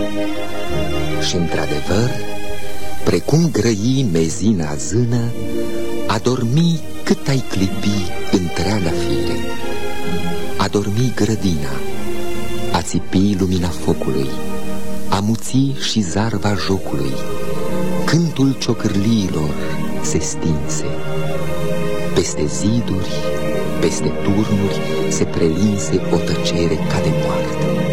Și într-adevăr, precum grăi mezina zână, a dormi cât ai clipi întreaga fire. A dormi grădina, a țipi lumina focului, a muți și zarva jocului. Cântul ciocârliilor se stinse. Peste ziduri, peste turnuri se prelinse o tăcere ca de moarte.